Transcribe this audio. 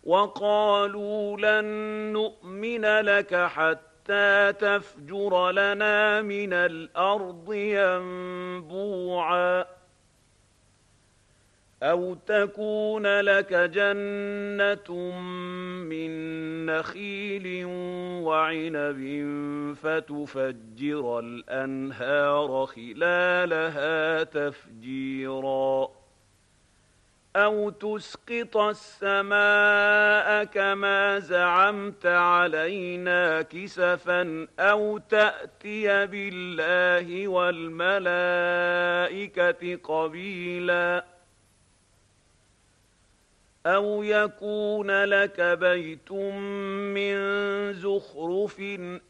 وقالوا لن نؤمن لك حتى تفجر لنا من الأرض ينبوعا أو تكون لك جنة من نخيل وعنب فتفجر الأنهار خلالها تفجيرا أو تسقط السماء كما زعمت علينا كسفا أو تأتي بالله والملائكة قبيلا أو يكون لك بيت من زخرف